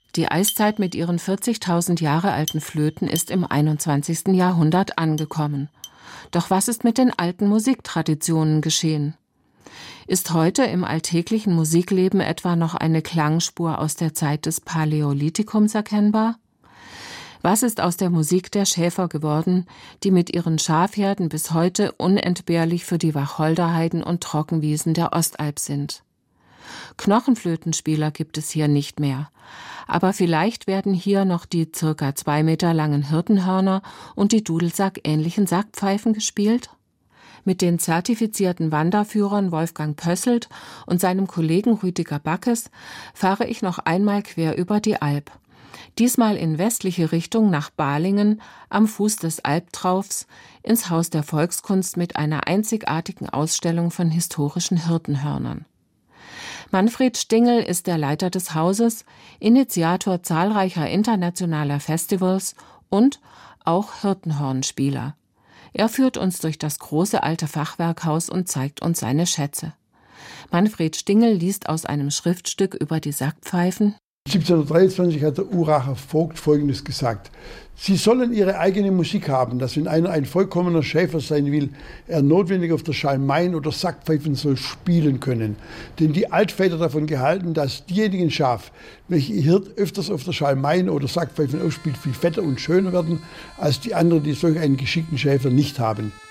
Die Eiszeit mit ihren 40.000 Jahre alten Flöten ist im 21. Jahrhundert angekommen. Doch was ist mit den alten Musiktraditionen geschehen? Ist heute im alltäglichen Musikleben etwa noch eine Klangspur aus der Zeit des Paläolithikums erkennbar? Was ist aus der Musik der Schäfer geworden, die mit ihren Schafherden bis heute unentbehrlich für die Wacholderheiden und Trockenwiesen der Ostalb sind? Knochenflötenspieler gibt es hier nicht mehr. Aber vielleicht werden hier noch die ca. 2 Meter langen Hirtenhörner und die Dudelsack-ähnlichen Sackpfeifen gespielt? Mit den zertifizierten Wanderführern Wolfgang Pösselt und seinem Kollegen Rüdiger Backes fahre ich noch einmal quer über die Alb. Diesmal in westliche Richtung nach Balingen am Fuß des Albtraufs ins Haus der Volkskunst mit einer einzigartigen Ausstellung von historischen Hirtenhörnern. Manfred Stingel ist der Leiter des Hauses, Initiator zahlreicher internationaler Festivals und auch Hirtenhornspieler. Er führt uns durch das große alte Fachwerkhaus und zeigt uns seine Schätze. Manfred Stingel liest aus einem Schriftstück über die Sackpfeifen: 1723 hat der Uracher Vogt Folgendes gesagt: Sie sollen ihre eigene Musik haben, dass wenn einer ein vollkommener Schäfer sein will, er notwendig auf der Schalmein oder Sackpfeifen soll spielen können. Denn die Altväter davon gehalten, dass diejenigen Schaf, welche ihr Hirt öfters auf der Schalmein oder Sackpfeifen ausspielt, viel fetter und schöner werden, als die anderen, die solch einen geschickten Schäfer nicht haben.